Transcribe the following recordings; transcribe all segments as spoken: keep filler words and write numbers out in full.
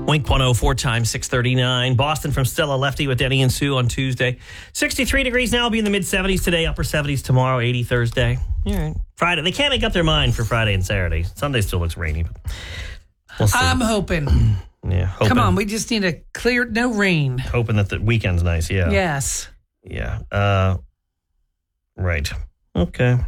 Wink one oh four times six thirty-nine. Boston from Stella Lefty with Denny and Sue on Tuesday. sixty-three degrees now. Will be in the mid seventies today. Upper seventies tomorrow. eighty Thursday. All right. Friday. They can't make up their mind for Friday and Saturday. Sunday still looks rainy. But we'll see. I'm hoping. Yeah. Hoping, Come on. We just need a clear, no rain. Hoping that the weekend's nice. Yeah. Yes. Yeah. Uh, right. Okay.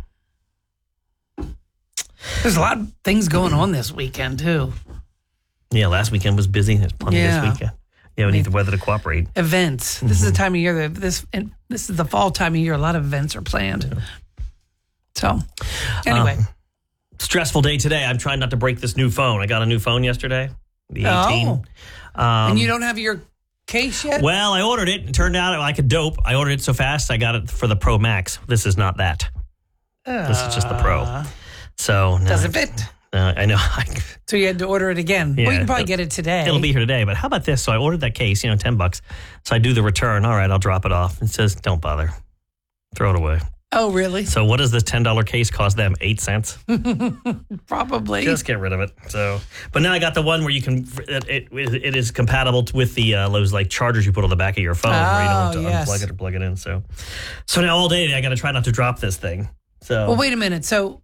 There's a lot of things going on this weekend, too. Yeah, last weekend was busy. There's plenty Yeah. this weekend. Yeah, we need the weather to cooperate. Events. Mm-hmm. This is the time of year that this and this is the fall time of year. A lot of events are planned. Yeah. So, anyway, um, stressful day today. I'm trying not to break this new phone. I got a new phone yesterday, the eighteen. Oh. Um, and you don't have your case yet? Well, I ordered it. It turned out like a dope. I ordered it so fast. I got it for the Pro Max. This is not that. Uh, this is just the Pro. So does it fit? Uh, I know. So you had to order it again. Yeah, well, you can probably get it today. It'll be here today. But how about this? So I ordered that case, you know, ten bucks. So I do the return. All right, I'll drop it off. It says, don't bother. Throw it away. Oh, really? So what does this ten dollar case cost them? Eight cents? Probably. Just get rid of it. So, but now I got the one where you can, it, it, it is compatible with the, uh, those like chargers you put on the back of your phone oh, where you don't have to yes. unplug it or plug it in. So, so now all day I got to try not to drop this thing. So, well, wait a minute. So,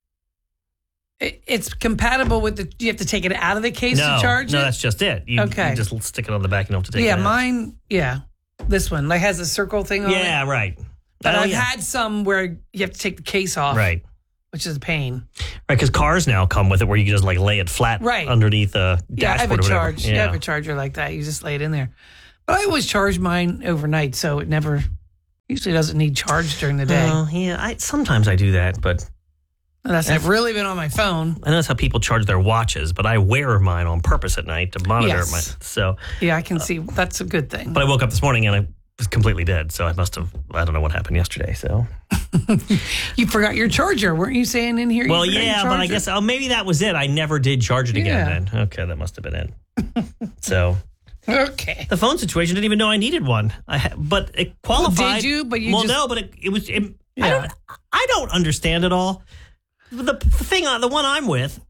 it's compatible with the, you have to take it out of the case no, to charge no, it? No, that's just it. You, okay. you just stick it on the back. You don't have to take yeah, it out. Yeah, mine, yeah. This one, like has a circle thing on yeah, it. Yeah, right. But oh, I've yeah. had some where you have to take the case off. Right. Which is a pain. Right, because cars now come with it where you can just like lay it flat right. underneath a dashboard yeah, I have a or whatever. charge. Yeah. I have a charger like that. You just lay it in there. But I always charge mine overnight, so it never, usually doesn't need charge during the day. Oh, yeah. I, sometimes I do that, but... Unless I've really been on my phone. I know that's how people charge their watches, but I wear mine on purpose at night to monitor yes. my. So yeah, I can uh, see that's a good thing. But I woke up this morning and I was completely dead. So I must have. I don't know what happened yesterday. So you forgot your charger, weren't you saying in here? Well, yeah, but I guess oh, maybe that was it. I never did charge it again. Yeah. Then okay, that must have been it. So. Okay. The phone situation didn't even know I needed one. I ha- but it qualified. Well, did you? But you well, just... no, but it, it was. It, yeah. I don't. I don't understand it all. The, the thing, the one I'm with,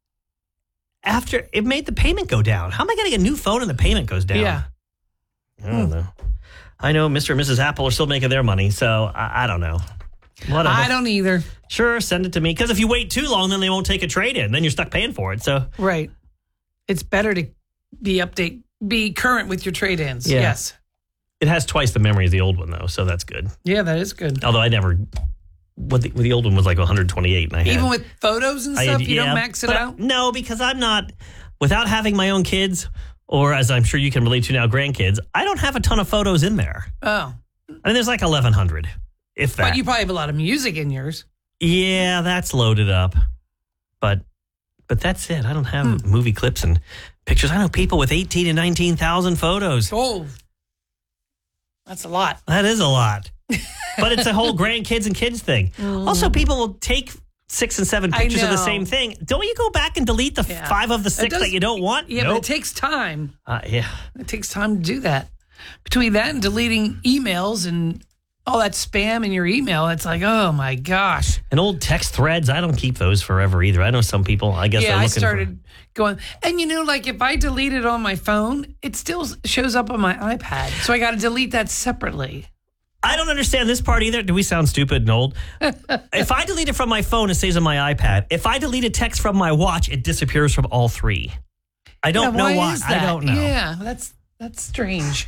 after it made the payment go down. How am I getting a new phone and the payment goes down? Yeah. I don't hmm. know. I know Mister and Missus Apple are still making their money, so I, I don't know. Whatever. I don't either. Sure, send it to me. Because if you wait too long, then they won't take a trade-in. Then you're stuck paying for it. So right. It's better to be update, be current with your trade-ins. Yeah. Yes. It has twice the memory as the old one, though, so that's good. Yeah, that is good. Although I never... What the, the old one was like one hundred twenty-eight. And I Even had, with photos and stuff, had, you yeah, don't max it but, out? No, because I'm not, without having my own kids, or as I'm sure you can relate to now, grandkids, I don't have a ton of photos in there. Oh. I mean, there's like eleven hundred, if that. But you probably have a lot of music in yours. Yeah, that's loaded up. But but that's it. I don't have hmm. movie clips and pictures. I know people with eighteen and nineteen thousand photos. Oh, that's a lot. That is a lot. But it's a whole grandkids and kids thing. Mm. Also, people will take six and seven pictures of the same thing. Don't you go back and delete the yeah. five of the six does, that you don't want? Yeah, nope. but it takes time. Uh, yeah. It takes time to do that. Between that and deleting emails and all that spam in your email, it's like, oh my gosh. And old text threads, I don't keep those forever either. I know some people, I guess yeah, they're looking I started for... going. And you know, like if I delete it on my phone, it still shows up on my iPad. So I got to delete that separately. I don't understand this part either. Do we sound stupid and old? If I delete it from my phone, it stays on my iPad. If I delete a text from my watch, it disappears from all three. I don't yeah, know why. why. Is that? I don't know. Yeah, that's that's strange.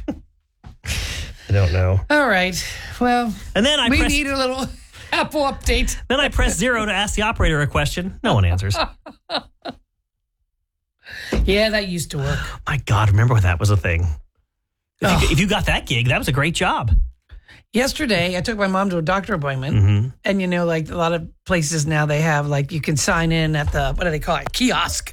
I don't know. All right. Well, and then I we press, need a little Apple update. Then I press zero to ask the operator a question. No one answers. Yeah, that used to work. My God, remember when that was a thing? If, oh. you, if you got that gig, that was a great job. Yesterday, I took my mom to a doctor appointment, mm-hmm. and you know, like a lot of places now, they have like you can sign in at the what do they call it, kiosk.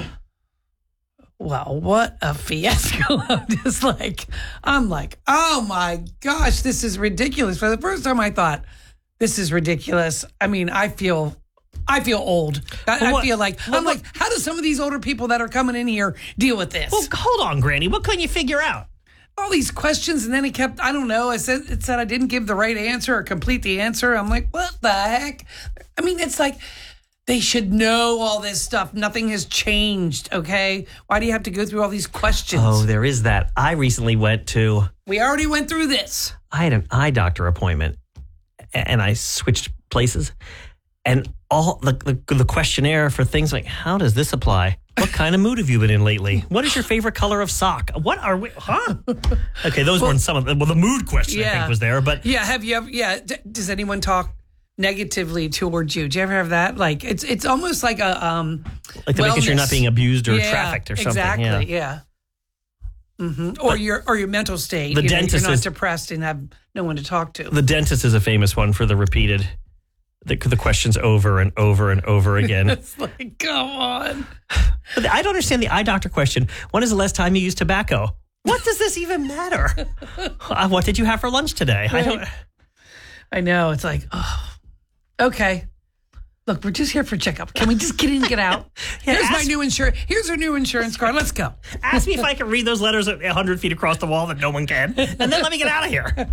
Well, what a fiasco! I'm just like, I'm like, oh my gosh, this is ridiculous. For the first time, I thought this is ridiculous. I mean, I feel, I feel old. I, I feel like well, I'm what, like, how do some of these older people that are coming in here deal with this? Well, hold on, Granny. What couldn't you figure out? All these questions, and then it kept, I don't know, I said it said I didn't give the right answer or complete the answer. I'm like, what the heck? I mean, it's like, They should know all this stuff. Nothing has changed, okay? Why do you have to go through all these questions? Oh, there is that. I recently went to, We already went through this. I had an eye doctor appointment and I switched places. And all the, the, the questionnaire for things like, how does this apply? What kind of mood have you been in lately? What is your favorite color of sock? What are we, huh? Okay, those Well- weren't some of the, well, the mood question I Yeah. think was there, but Yeah, have you ever, yeah, d- does anyone talk negatively towards you? Do you ever have that? Like, it's it's almost like a, um, like to make sure you're not wellness. being abused or yeah, trafficked or something. Exactly, Yeah. yeah. hmm Or your or your mental state. The you know, dentist you're not is- depressed and have no one to talk to. The dentist is a famous one for the repeated, the, the questions over and over and over again. It's like, come on. But I don't understand the eye doctor question. When is the last time you used tobacco? What does this even matter? Uh, what did you have for lunch today? I don't. I know. It's like, oh, okay. Look, we're just here for checkup. Can we just get in and get out? Yeah, Here's my ask- new insurance. Here's our new insurance card. Let's go. Ask me if I can read those letters at one hundred feet across the wall that no one can, and then let me get out of here.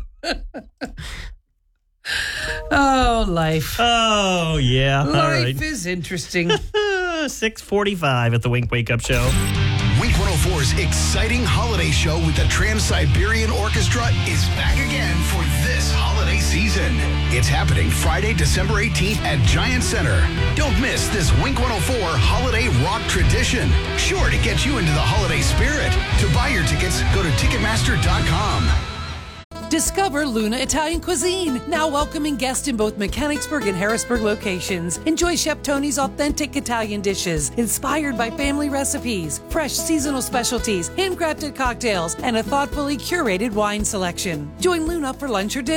Oh, life. Oh, yeah. All Life right. is interesting. six forty-five at the Wink Wake Up Show. Wink one oh four's exciting holiday show with the Trans-Siberian Orchestra is back again for this holiday season. It's happening Friday, December eighteenth at Giant Center. Don't miss this Wink one oh four holiday rock tradition. Sure to get you into the holiday spirit. To buy your tickets, go to Ticketmaster dot com. Discover Luna Italian Cuisine, now welcoming guests in both Mechanicsburg and Harrisburg locations. Enjoy Chef Tony's authentic Italian dishes, inspired by family recipes, fresh seasonal specialties, handcrafted cocktails, and a thoughtfully curated wine selection. Join Luna for lunch or dinner.